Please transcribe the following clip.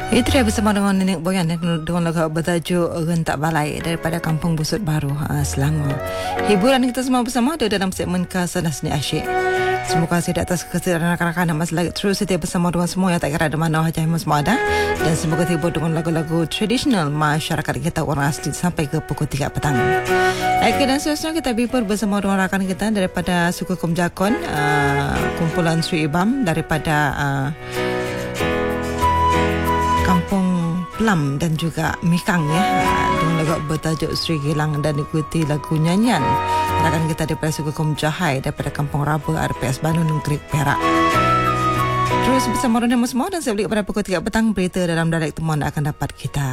Itu dia bersama dengan Nenek Boyan dengan lagu bertajuk Rentak Balai daripada Kampung Busut Baru, Selangor. Hiburan kita semua bersama ada dalam segmen Kasanah Seni Asyik. Semoga kasih di atas kesediaan rakan-rakan dan masih lagi terus setia bersama dengan semua yang tak kira ada mana hajah yang semua ada. Dan semoga terhibur dengan lagu-lagu tradisional masyarakat kita orang asli sampai ke pukul 3 petang. Okey, dan seterusnya kita berhibur bersama dengan rakan kita daripada suku Kumjakon, kumpulan Sri Ibam daripada Kampung Pelam dan juga Mikang ya. Dengan lagu bertajuk Sri Gilang dan ikuti lagu nyanyian rakan kita daripada suku Kumjahai daripada Kampung Raba RPS Bandung Negeri Perak. Terus bersama dengan semua dan saya balik pada pukul 3 petang berita dalam dialek temuan akan dapat kita